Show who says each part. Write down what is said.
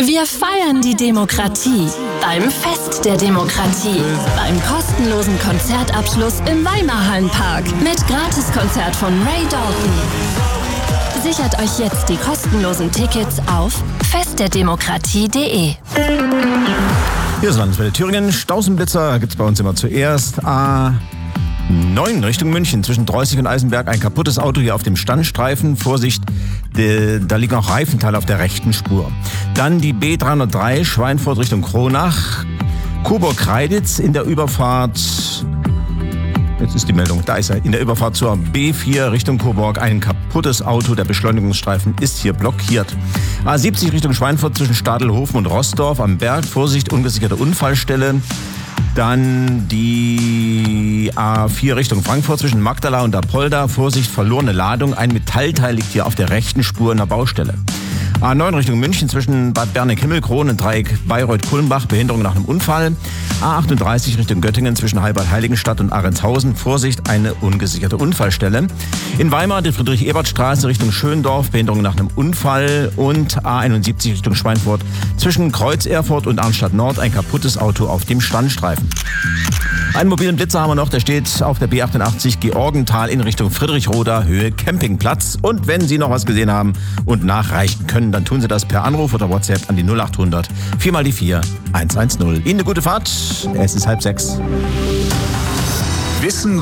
Speaker 1: Wir feiern die Demokratie beim Fest der Demokratie, beim kostenlosen Konzertabschluss im Weimarhallenpark mit Gratiskonzert von Ray Dalton. Sichert euch jetzt die kostenlosen Tickets auf festderdemokratie.de.
Speaker 2: Hier ist Landeswelle Thüringen. Stausenblitzer gibt es bei uns immer zuerst. A9 Richtung München, zwischen Dreußig und Eisenberg. Ein kaputtes Auto hier auf dem Standstreifen. Vorsicht, da liegen auch Reifenteile auf der rechten Spur. Dann die B303 Schweinfurt Richtung Kronach. Coburg-Kreiditz in der Überfahrt. Jetzt ist die Meldung, da ist er. In der Überfahrt zur B4 Richtung Coburg ein kaputtes Auto. Der Beschleunigungsstreifen ist hier blockiert. A70 Richtung Schweinfurt zwischen Stadelhofen und Rossdorf am Berg. Vorsicht, ungesicherte Unfallstelle. Dann die A4 Richtung Frankfurt zwischen Magdala und Apolda. Vorsicht, verlorene Ladung. Ein Metallteil liegt hier auf der rechten Spur in der Baustelle. A9 Richtung München zwischen Bad Berneck-Himmelkron und Dreieck Bayreuth-Kulmbach. Behinderung nach einem Unfall. A38 Richtung Göttingen zwischen Heilbad-Heiligenstadt und Ahrentshausen. Vorsicht, eine ungesicherte Unfallstelle. In Weimar die Friedrich-Ebert-Straße Richtung Schöndorf. Behinderung nach einem Unfall. Und A71 Richtung Schweinfurt zwischen Kreuz-Erfurt und Arnstadt-Nord. Ein kaputtes Auto auf dem Standstreifen. Einen mobilen Blitzer haben wir noch, der steht auf der B88 Georgenthal in Richtung Friedrichroda, Höhe Campingplatz. Und wenn Sie noch was gesehen haben und nachreichen können, dann tun Sie das per Anruf oder WhatsApp an die 0800 4x4 110. Ihnen eine gute Fahrt, es ist 5:30.
Speaker 3: Wissen